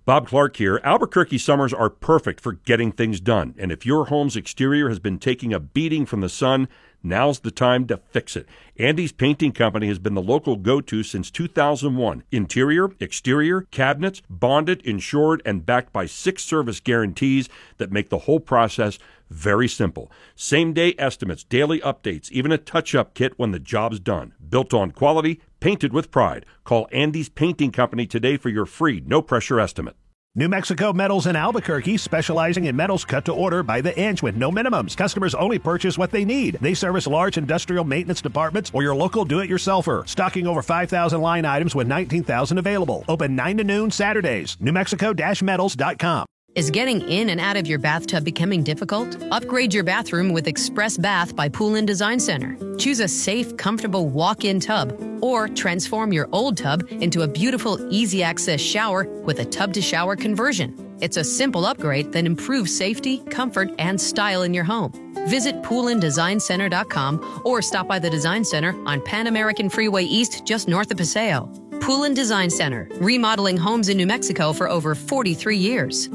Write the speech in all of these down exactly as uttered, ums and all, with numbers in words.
Bob Clark here. Albuquerque summers are perfect for getting things done. And if your home's exterior has been taking a beating from the sun, now's the time to fix it. Andy's Painting Company has been the local go-to since two thousand one. Interior, exterior, cabinets, bonded, insured, and backed by six service guarantees that make the whole process very simple. Same-day estimates, daily updates, even a touch-up kit when the job's done. Built on quality, painted with pride. Call Andy's Painting Company today for your free, no-pressure estimate. New Mexico Metals in Albuquerque, specializing in metals cut to order by the inch with no minimums. Customers only purchase what they need. They service large industrial maintenance departments or your local do-it-yourselfer. Stocking over five thousand line items with nineteen thousand available. Open nine to noon Saturdays. New Mexico Metals dot com. Is getting in and out of your bathtub becoming difficult? Upgrade your bathroom with Express Bath by Pool & Design Center. Choose a safe, comfortable walk-in tub or transform your old tub into a beautiful, easy-access shower with a tub-to-shower conversion. It's a simple upgrade that improves safety, comfort, and style in your home. Visit pool and design center dot com or stop by the Design Center on Pan American Freeway East just north of Paseo. Pool and Design Center, remodeling homes in New Mexico for over forty-three years.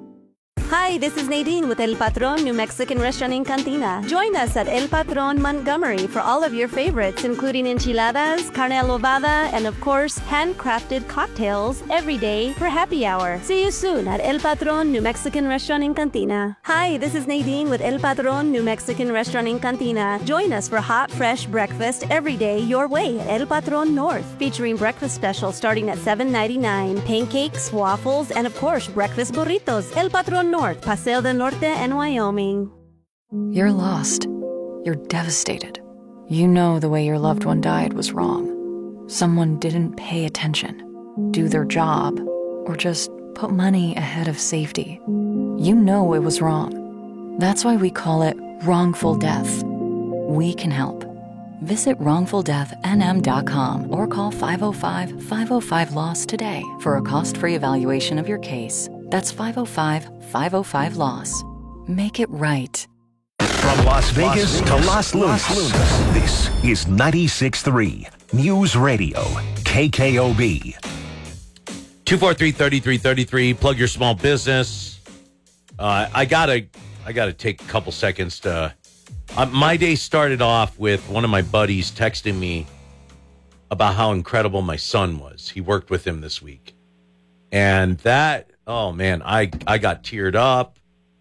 Hi, this is Nadine with El Patron New Mexican Restaurant in Cantina. Join us at El Patron Montgomery for all of your favorites, including enchiladas, carne adobada, and of course, handcrafted cocktails every day for happy hour. See you soon at El Patron New Mexican Restaurant in Cantina. Hi, this is Nadine with El Patron New Mexican Restaurant in Cantina. Join us for hot, fresh breakfast every day your way at El Patron North, featuring breakfast specials starting at seven ninety-nine, pancakes, waffles, and of course, breakfast burritos. El Patron North. Paseo del Norte and Wyoming. You're lost. You're devastated. You know the way your loved one died was wrong. Someone didn't pay attention, do their job, or just put money ahead of safety. You know it was wrong. That's why we call it wrongful death. We can help. Visit wrongful death N M dot com or call five oh five, five oh five, LOSS today for a cost-free evaluation of your case. That's five oh five, five oh five, LOSS. Make it right. From Las Vegas to Las Lunas, this is ninety-six point three News Radio, K K O B. two four three, three three three three. Plug your small business. Uh, I gotta, I gotta take a couple seconds to. Uh, my day started off with one of my buddies texting me about how incredible my son was. He worked with him this week, and that. Oh man, I, I got teared up.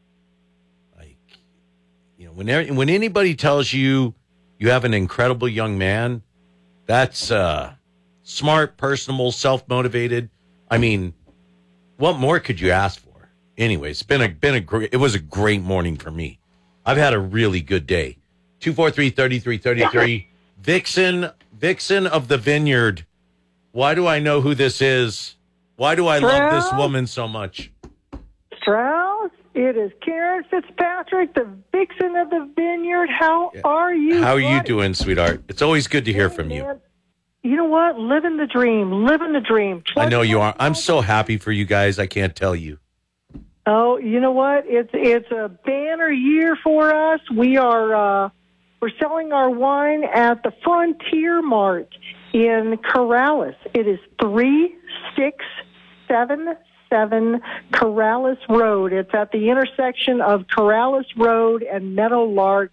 Like, you know, when when anybody tells you you have an incredible young man, that's uh, smart, personable, self-motivated. I mean, what more could you ask for? Anyway, it's been a been a great. It was a great morning for me. I've had a really good day. Two four three thirty three thirty three. Vixen Vixen of the Vineyard. Why do I know who this is? Why do I Strauss? love this woman so much? Strauss, it is Karen Fitzpatrick, the Vixen of the Vineyard. How Yeah. are you? How are buddy? you doing, sweetheart? It's always good to hear from you. Man, you know what? Living the dream. Living the dream. I know you are. I'm so happy for you guys. I can't tell you. Oh, you know what? It's it's a banner year for us. We are uh, we're selling our wine at the Frontier Mart in Corrales. It is three six seven seven Corrales Road. It's at the intersection of Corrales Road and Meadowlark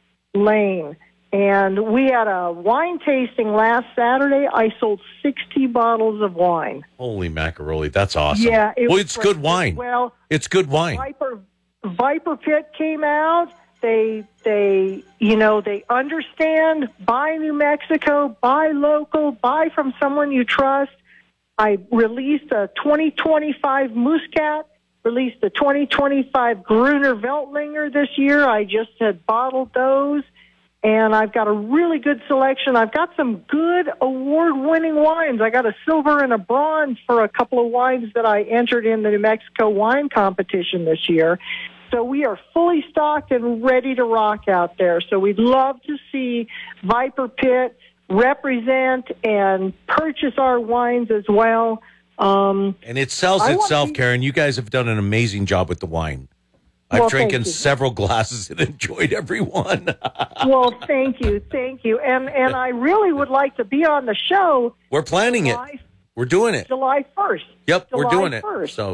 Lane. And we had a wine tasting last Saturday. I sold sixty bottles of wine. Holy macaroni. That's awesome. Yeah, it well, was it's great. good wine. Well, it's good wine. Viper, Viper Pit came out. They, they, you know, they understand. Buy New Mexico. Buy local. Buy from someone you trust. I released a twenty twenty-five Muscat. Released the twenty twenty-five Gruner Veltlinger this year. I just had bottled those. And I've got a really good selection. I've got some good award-winning wines. I got a silver and a bronze for a couple of wines that I entered in the New Mexico wine competition this year. So we are fully stocked and ready to rock out there. So we'd love to see Viper Pit represent and purchase our wines as well. Um, and it sells I itself, want to- Karen. You guys have done an amazing job with the wine. I've Well, drinking thank you. several glasses and enjoyed every one. Well, thank you, thank you. And and I really would like to be on the show We're planning it. July, We're doing it. July first. Yep, we're July doing it. first. So